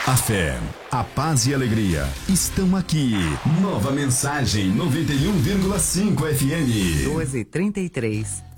A fé, a paz e a alegria estão aqui. Nova Mensagem 91,5 FM. 12h33.